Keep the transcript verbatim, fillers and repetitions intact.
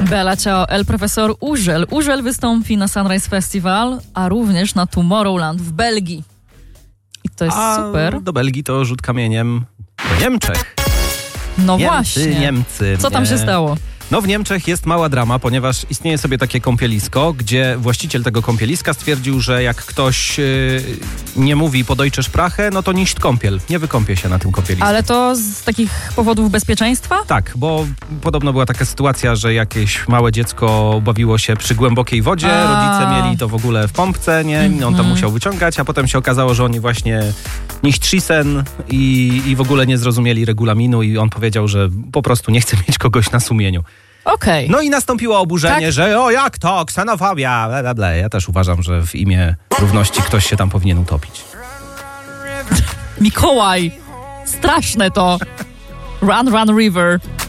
Bella Ciao, El Profesor Urzel. Urzel wystąpi na Sunrise Festival, a również na Tomorrowland w Belgii. I to jest a super. Do Belgii to rzut kamieniem do Niemczech. No Niemcy, właśnie. Niemcy. Co tam nie. się stało? No w Niemczech jest mała drama, ponieważ istnieje sobie takie kąpielisko, gdzie właściciel tego kąpieliska stwierdził, że jak ktoś yy, nie mówi po deutsche Sprache, no to nicht kąpiel. Nie wykąpie się na tym kąpielisku. Ale to z takich powodów bezpieczeństwa? Tak, bo podobno była taka sytuacja, że jakieś małe dziecko bawiło się przy głębokiej wodzie, A. rodzice mieli to w ogóle w pompce, nie? Mm-hmm. On to musiał wyciągać, a potem się okazało, że oni właśnie nicht schießen i, i w ogóle nie zrozumieli regulaminu i on powiedział, że po prostu nie chce mieć kogoś na sumieniu. Okej. Okay. No i nastąpiło oburzenie, Tak? że o jak to, ksenofobia, bla, bla, bla. Ja też uważam, że w imię równości ktoś się tam powinien utopić. Mikołaj! Straszne to! Run, run, river.